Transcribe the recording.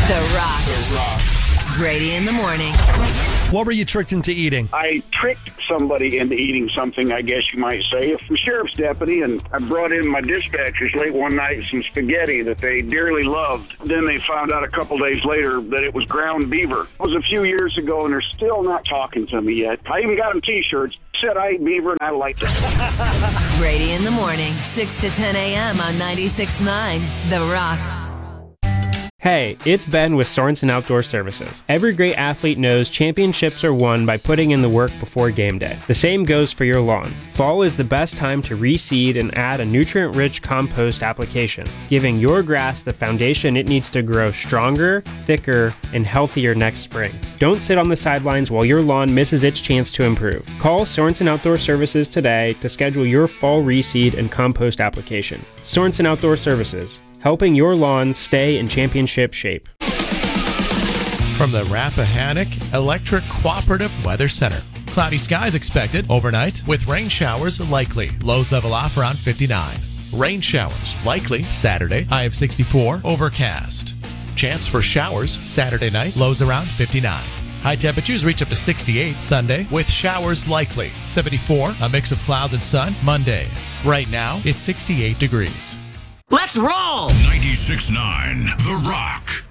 The Rock. Brady in the morning. What were you tricked into eating? I tricked somebody into eating something, I guess you might say. I'm a sheriff's deputy, and I brought in my dispatchers late one night some spaghetti that they dearly loved. Then they found out a couple days later that it was ground beaver. It was a few years ago, and they're still not talking to me yet. I even got them T-shirts. Said I ate beaver, and I liked it. Brady in the morning, 6 to 10 a.m. on 96.9 The Rock. Hey, it's Ben with Sorensen Outdoor Services. Every great athlete knows championships are won by putting in the work before game day. The same goes for your lawn. Fall is the best time to reseed and add a nutrient-rich compost application, giving your grass the foundation it needs to grow stronger, thicker, and healthier next spring. Don't sit on the sidelines while your lawn misses its chance to improve. Call Sorensen Outdoor Services today to schedule your fall reseed and compost application. Sorensen Outdoor Services, helping your lawn stay in championship shape. From the Rappahannock Electric Cooperative Weather Center. Cloudy skies expected overnight with rain showers likely. Lows level off around 59. Rain showers likely Saturday, high of 64, overcast. Chance for showers Saturday night, lows around 59. High temperatures reach up to 68 Sunday with showers likely. 74, a mix of clouds and sun Monday. Right now, it's 68 degrees. Let's roll! 96.9 The Rock.